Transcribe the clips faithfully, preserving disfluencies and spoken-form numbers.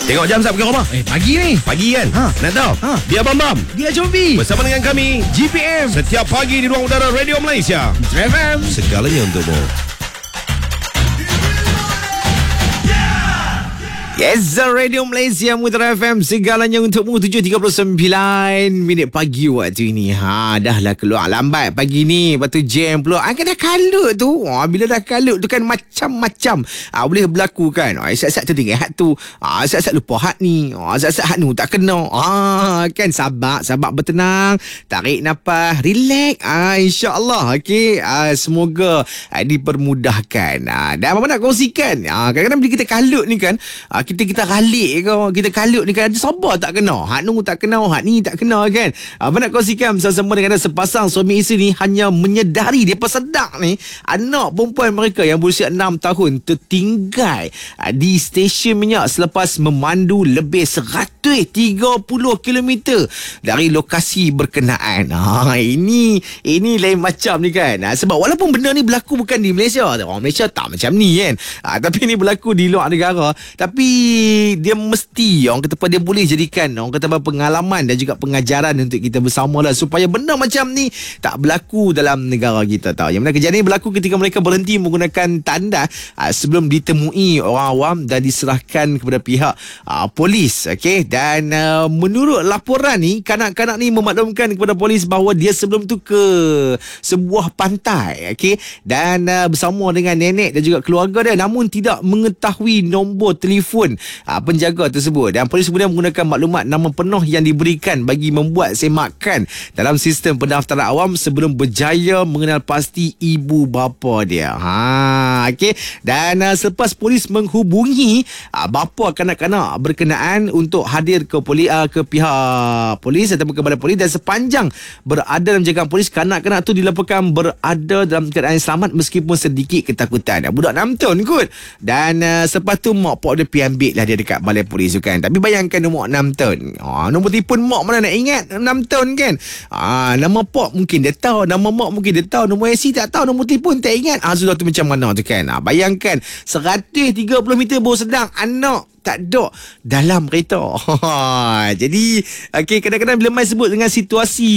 Tengok jam sap ke rumah. Eh, pagi ni. Pagi kan? Ha. Nak tahu? Ha. Dia Bam Bam. Dia Jombi. Bersama dengan kami G P M. setiap pagi di ruang udara Radio Malaysia. F M. Segalanya untukmu. Yes, Radio Malaysia Mutara F M, segalanya untukmu. Tujuh tiga puluh sembilan minit pagi waktu ini. Ha, dah lah keluar lambat pagi ni. Lepas tu jam pula. Ah, kan dah kalut tu. Ha, bila dah kalut tu kan macam-macam ha, boleh berlaku kan. Ha, sat-sat tertinggal hat tu. Ha, sat-sat lupa hat ni. Ha, sat-sat hat ni tak kena. Ha, kan sabar, sabar bertenang. Tarik nafas, relax. Ha, InsyaAllah. Okay. Ha, semoga ha, dipermudahkan. Ha, dan apa nak kongsikan. Ha, kadang-kadang bila kita kalut ni kan. Ha, kita kita ralik ke, kita kalut ni kan, ada sabar tak kena, hak nu tak kena, hak ni tak kena kan. Apa nak kongsikan bersama dengan sepasang suami isteri ni hanya menyedari depa sedar ni anak perempuan mereka yang berusia enam tahun tertinggal di stesen minyak selepas memandu lebih seratus tiga puluh kilometer dari lokasi berkenaan. Ha, ini ini lain macam ni kan. Ha, sebab walaupun benda ni berlaku bukan di Malaysia, orang Malaysia tak macam ni kan. Ha, tapi ni berlaku di luar negara. Tapi dia mesti, orang kata apa, dia boleh jadikan orang kata apa, pengalaman dan juga pengajaran untuk kita bersama lah, supaya benda macam ni tak berlaku dalam negara kita tahu. Yang mana kejadian ni berlaku ketika mereka berhenti menggunakan tanda aa, sebelum ditemui orang awam dan diserahkan kepada pihak aa, polis. Okey, dan aa, menurut laporan ni, kanak-kanak ni memaklumkan kepada polis bahawa dia sebelum tu ke sebuah pantai, okey, dan aa, bersama dengan nenek dan juga keluarga dia, namun tidak mengetahui nombor telefon Ha, penjaga tersebut. Dan polis kemudian menggunakan maklumat nama penuh yang diberikan bagi membuat semakan dalam sistem pendaftaran awam sebelum berjaya mengenal pasti ibu bapa dia. Ha, okey. Dan uh, selepas polis menghubungi uh, bapa kanak-kanak berkenaan untuk hadir ke poli, uh, ke pihak polis ataupun kepada polis, dan sepanjang berada dalam jagaan polis, kanak-kanak tu dilaporkan berada dalam keadaan selamat meskipun sedikit ketakutan. Budak enam tahun kot. Dan uh, selepas tu mak pak dia pergi ambil lah dia dekat balai polis tu kan. Tapi bayangkan umur enam tahun. Ha, nombor telefon mak mana nak ingat enam tahun kan. Ha, nama pak mungkin dia tahu, nama mak mungkin dia tahu, nombor I C tak tahu, nombor telefon tak ingat. Ha, sudah tu macam mana tu kan. Ha, bayangkan seratus tiga puluh meter baru sedang anak tak ada dalam kereta. Jadi okay, kadang-kadang bila Mai sebut dengan situasi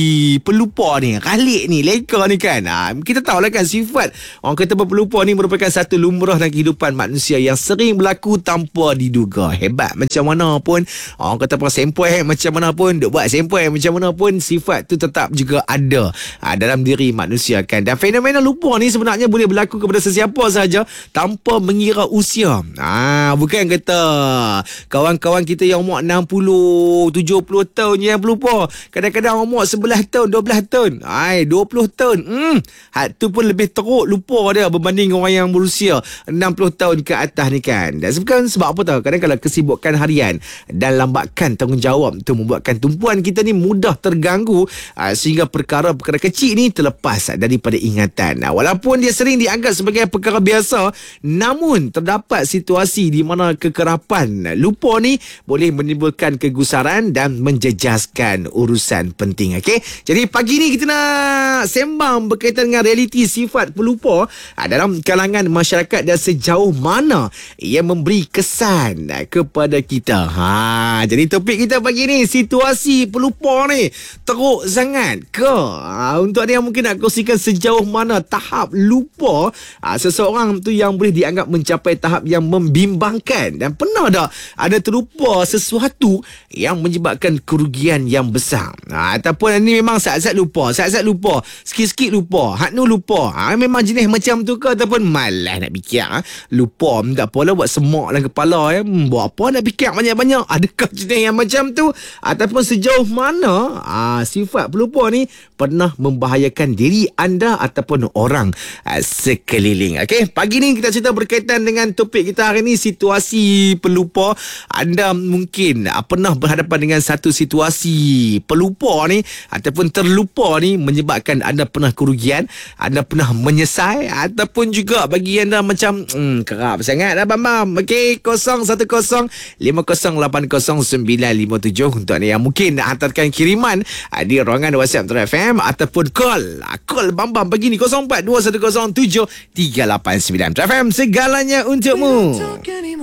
pelupa ni, ralik ni, leka ni kan, ha, kita tahulah kan sifat orang kata pelupa ni merupakan satu lumrah dalam kehidupan manusia yang sering berlaku tanpa diduga. Hebat macam mana pun, orang kata apa, sempoi macam mana pun, duk buat sempoi macam mana pun, sifat tu tetap juga ada ha, dalam diri manusia kan. Dan fenomena lupa ni sebenarnya boleh berlaku kepada sesiapa sahaja tanpa mengira usia. Ha, bukan kata kawan-kawan kita yang umur enam puluh, tujuh puluh tahun yang pelupa. Kadang-kadang umur sebelas tahun, dua belas tahun, ai, dua puluh tahun. Hmm, hak tu pun lebih teruk lupa dia berbanding orang yang berusia enam puluh tahun ke atas ni kan. Dan sebab, sebab apa tahu? Kadang-kadang kesibukan harian dan lambakan tanggungjawab tu membuatkan tumpuan kita ni mudah terganggu aa, sehingga perkara-perkara kecil ni terlepas daripada ingatan. Nah, walaupun dia sering dianggap sebagai perkara biasa, namun terdapat situasi di mana kekerapan lupa ni boleh menimbulkan kegusaran dan menjejaskan urusan penting. Okey, jadi pagi ni kita nak sembang berkaitan dengan realiti sifat pelupa dalam kalangan masyarakat dan sejauh mana ia memberi kesan kepada kita. Ha, jadi topik kita pagi ni, situasi pelupa ni teruk sangat ke? Ha, untuk ada yang mungkin nak kongsikan sejauh mana tahap lupa ha, seseorang tu yang boleh dianggap mencapai tahap yang membimbangkan, dan pernah dah ada terlupa sesuatu yang menyebabkan kerugian yang besar. Ha, ataupun ini memang saat-saat lupa, saat-saat lupa, sikit-sikit lupa, hak nu lupa. Ha, memang jenis macam tu ke, ataupun malas nak fikir. Ha? Lupa tak apalah, buat semak dalam kepala ya. Hmm, buat apa nak fikir banyak-banyak? Adakah jenis yang macam tu? Ataupun sejauh mana ha, sifat pelupa ni pernah membahayakan diri anda ataupun orang ha, sekeliling. Okey, pagi ni kita cerita berkaitan dengan topik kita hari ni, situasi pelupa. Anda mungkin pernah berhadapan dengan satu situasi pelupa ni ataupun terlupa ni menyebabkan anda pernah kerugian, anda pernah menyesal, ataupun juga bagi anda macam hmm, kerap sangat lah Bam Bam. Okey, kosong satu kosong lima kosong lapan kosong sembilan lima tujuh untuk anda yang mungkin nak hantarkan kiriman di ruangan WhatsApp Mutara F M, ataupun call call Bam Bam pagi ni kosong empat dua satu kosong tujuh tiga lapan sembilan. Mutara F M, segalanya untukmu.